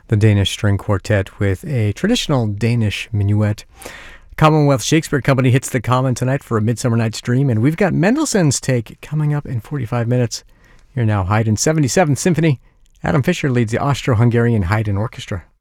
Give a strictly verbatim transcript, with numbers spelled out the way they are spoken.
the Danish String Quartet with a traditional Danish minuet. Commonwealth Shakespeare Company hits the Common tonight for A Midsummer Night's Dream, and we've got Mendelssohn's Take coming up in forty-five minutes. You're now Haydn's seventy-seventh Symphony. Adam Fisher leads the Austro-Hungarian Haydn Orchestra.